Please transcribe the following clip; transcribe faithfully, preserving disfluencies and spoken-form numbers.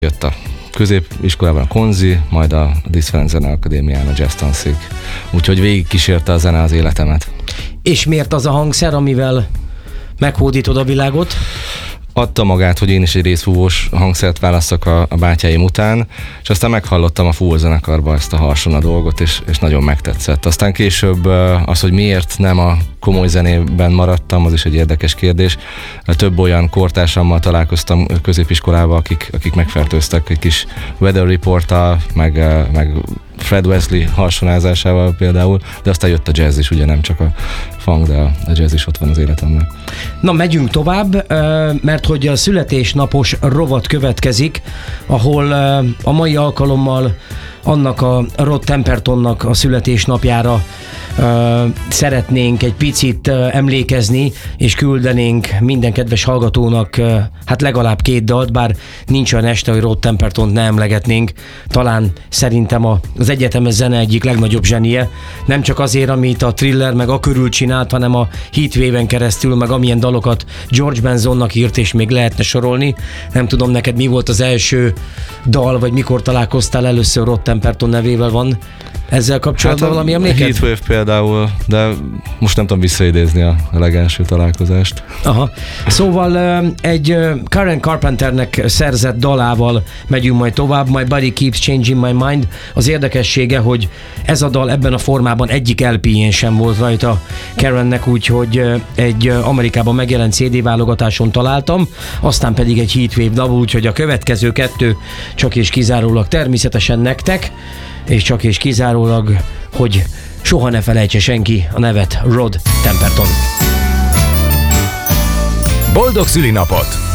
Jött a középiskolában a Konzi, majd a Diszfelen Zeneakadémián a jazz tanszik. Úgyhogy végig kísérte a zene az életemet. És miért az a hangszer, amivel meghódítod a világot? Adta magát, hogy én is egy részfúvós hangszert válasszak a, a bátyáim után, és aztán meghallottam a fúvózenekarban ezt a harsona dolgot, és, és nagyon megtetszett. Aztán később az, hogy miért nem a komoly zenében maradtam, az is egy érdekes kérdés. Több olyan kortársammal találkoztam középiskolában, akik, akik megfertőztek egy kis weather reporttal, meg, meg Fred Wesley harsonázásával például, de aztán jött a jazz is, ugye nem csak a funk, de a jazz is ott van az életemben. Na, megyünk tovább, mert hogy a születésnapos rovat következik, ahol a mai alkalommal annak a Rod Tempertonnak a születésnapjára Uh, szeretnénk egy picit uh, emlékezni, és küldenénk minden kedves hallgatónak uh, hát legalább két dalt, bár nincs olyan este, hogy Rod Tempertont ne emlegetnénk. Talán szerintem a, az egyetemes zene egyik legnagyobb zsenie. Nem csak azért, amit a Thriller meg a körül csinált, hanem a Heatwave-en keresztül, meg amilyen dalokat George Bensonnak írt, és még lehetne sorolni. Nem tudom, neked mi volt az első dal, vagy mikor találkoztál először Rod Temperton nevével, van ezzel kapcsolatban hát valami emléked? Heatwave például, de most nem tudom visszaidézni a legelső találkozást. Aha. Szóval egy Karen Carpenternek szerzett dalával megyünk majd tovább, My Body Keeps Changing My Mind. Az érdekessége, hogy ez a dal ebben a formában egyik el pé-jén sem volt rajta Karennek, úgyhogy egy Amerikában megjelent cé dé válogatáson találtam, aztán pedig egy Heatwave dal, úgyhogy a következő kettő csak és kizárólag természetesen nektek, és csak és kizárólag, hogy soha ne felejtse senki a nevet Rod Temperton. Boldog szülinapot!